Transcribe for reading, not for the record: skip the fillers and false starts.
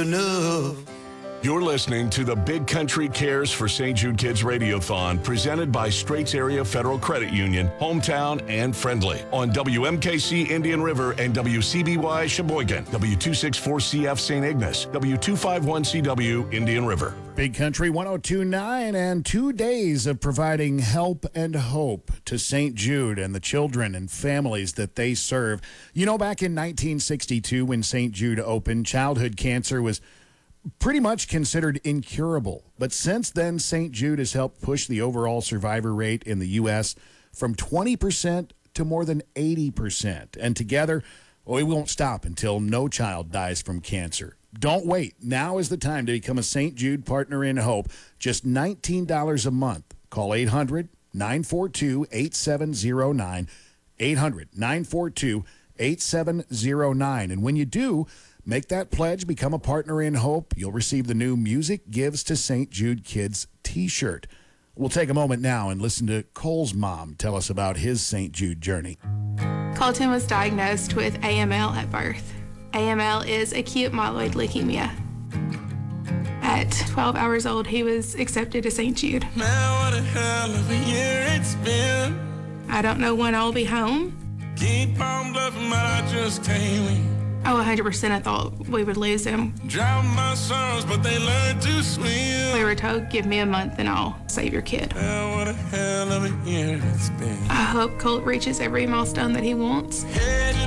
enough. You're listening to the Big Country Cares for St. Jude Kids Radiothon, presented by Straits Area Federal Credit Union, Hometown, and Friendly, on WMKC Indian River and WCBY Sheboygan, W264CF St. Ignace, W251CW Indian River. Big Country 102.9, and 2 days of providing help and hope to St. Jude and the children and families that they serve. You know, back in 1962 when St. Jude opened, childhood cancer was pretty much considered incurable. But since then, St. Jude has helped push the overall survivor rate in the U.S. from 20% to more than 80%. And together, we won't stop until no child dies from cancer. Don't wait. Now is the time to become a St. Jude Partner in Hope. Just $19 a month. Call 800-942-8709. 800-942-8709. And when you do, make that pledge, become a Partner in Hope. You'll receive the new Music Gives to St. Jude Kids t-shirt. We'll take a moment now and listen to Cole's mom tell us about his St. Jude journey. Colton was diagnosed with AML at birth. AML is acute myeloid leukemia. At 12 hours old, he was accepted to St. Jude. Man, what a hell of a year it's been. I don't know when I'll be home. Keep on bluffing, but I just can't win. Oh, 100% I thought we would lose him. Drown my sorrows, but they learn to swim. We were told, give me a month and I'll save your kid. Man, what a hell of a year it's been. I hope Colt reaches every milestone that he wants. Heading